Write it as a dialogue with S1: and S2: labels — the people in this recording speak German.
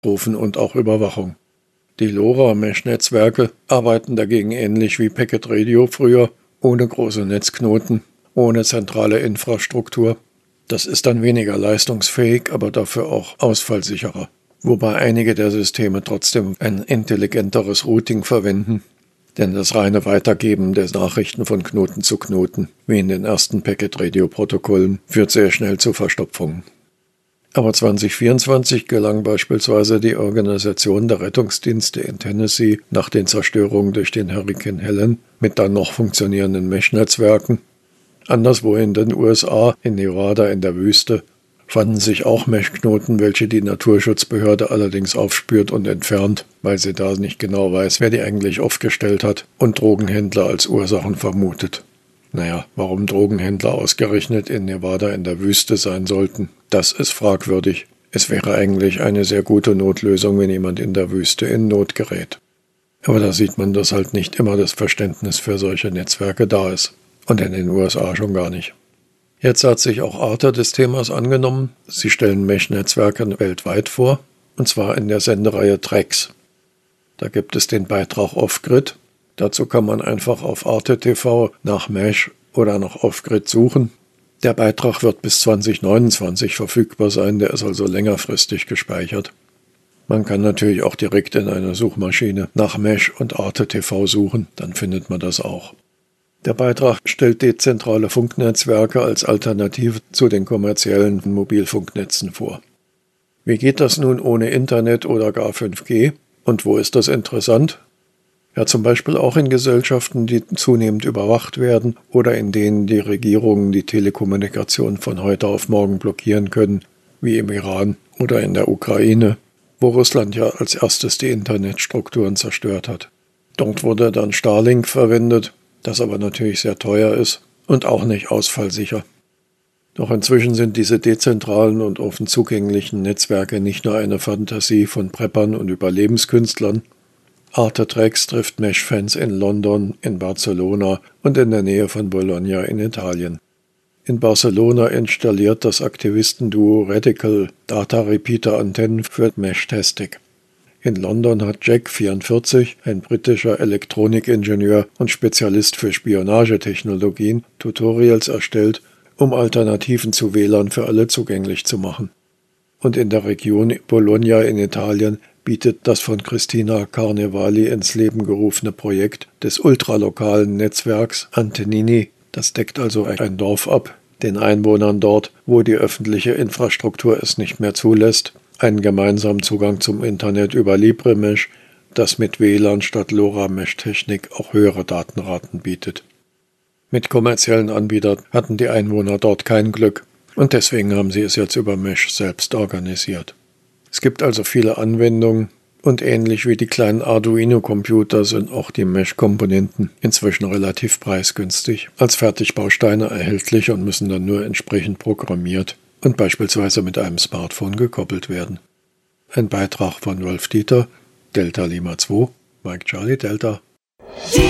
S1: Rufen und auch Überwachung. Die LoRa-Mesh-Netzwerke arbeiten dagegen ähnlich wie Packet Radio früher, ohne große Netzknoten, ohne zentrale Infrastruktur. Das ist dann weniger leistungsfähig, aber dafür auch ausfallsicherer. Wobei einige der Systeme trotzdem ein intelligenteres Routing verwenden, denn das reine Weitergeben der Nachrichten von Knoten zu Knoten, wie in den ersten Packet-Radio-Protokollen, führt sehr schnell zu Verstopfungen. Aber 2024 gelang beispielsweise die Organisation der Rettungsdienste in Tennessee nach den Zerstörungen durch den Hurrikan Helen mit dann noch funktionierenden Mesh-Netzwerken. Anderswo in den USA, in Nevada in der Wüste, fanden sich auch Mesh-Knoten, welche die Naturschutzbehörde allerdings aufspürt und entfernt, weil sie da nicht genau weiß, wer die eigentlich aufgestellt hat und Drogenhändler als Ursachen vermutet. Naja, warum Drogenhändler ausgerechnet in Nevada in der Wüste sein sollten, das ist fragwürdig. Es wäre eigentlich eine sehr gute Notlösung, wenn jemand in der Wüste in Not gerät. Aber da sieht man, dass halt nicht immer das Verständnis für solche Netzwerke da ist. Und in den USA schon gar nicht. Jetzt hat sich auch Arte des Themas angenommen. Sie stellen Mesh-Netzwerke weltweit vor, und zwar in der Sendereihe Tracks. Da gibt es den Beitrag Off-Grid. Dazu kann man einfach auf Arte TV nach Mesh oder nach Off-Grid suchen. Der Beitrag wird bis 2029 verfügbar sein, der ist also längerfristig gespeichert. Man kann natürlich auch direkt in einer Suchmaschine nach Mesh und Arte TV suchen, dann findet man das auch. Der Beitrag stellt dezentrale Funknetzwerke als Alternative zu den kommerziellen Mobilfunknetzen vor. Wie geht das nun ohne Internet oder gar 5G? Und wo ist das interessant? Ja, zum Beispiel auch in Gesellschaften, die zunehmend überwacht werden oder in denen die Regierungen die Telekommunikation von heute auf morgen blockieren können, wie im Iran oder in der Ukraine, wo Russland ja als erstes die Internetstrukturen zerstört hat. Dort wurde dann Starlink verwendet, das aber natürlich sehr teuer ist und auch nicht ausfallsicher. Doch inzwischen sind diese dezentralen und offen zugänglichen Netzwerke nicht nur eine Fantasie von Preppern und Überlebenskünstlern. Arte Tracks trifft Mesh-Fans in London, in Barcelona und in der Nähe von Bologna in Italien. In Barcelona installiert das Aktivistenduo Radical Data Repeater Antennen für Mesh-Testing. In London hat Jack 44, ein britischer Elektronikingenieur und Spezialist für Spionagetechnologien, Tutorials erstellt, um Alternativen zu WLAN für alle zugänglich zu machen. Und in der Region Bologna in Italien bietet das von Cristina Carnevali ins Leben gerufene Projekt des ultralokalen Netzwerks Antennini, das deckt also ein Dorf ab, den Einwohnern dort, wo die öffentliche Infrastruktur es nicht mehr zulässt, einen gemeinsamen Zugang zum Internet über LibreMesh, das mit WLAN statt LoRa-Mesh-Technik auch höhere Datenraten bietet. Mit kommerziellen Anbietern hatten die Einwohner dort kein Glück und deswegen haben sie es jetzt über Mesh selbst organisiert. Es gibt also viele Anwendungen und ähnlich wie die kleinen Arduino-Computer sind auch die Mesh-Komponenten inzwischen relativ preisgünstig als Fertigbausteine erhältlich und müssen dann nur entsprechend programmiert und beispielsweise mit einem Smartphone gekoppelt werden. Ein Beitrag von Wolf Dieter, Delta Lima 2, Mike Charlie Delta.